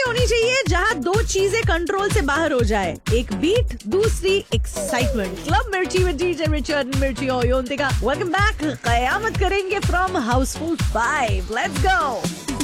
होनी चाहिए जहाँ दो चीजें कंट्रोल से बाहर हो जाए, एक बीट, दूसरी एक्साइटमेंट। क्लब मिर्ची विद डीजे रिचर्ड मिर्ची और योन्तिका। Welcome back. कयामत करेंगे फ्रॉम हाउसफुल 5। Let's go.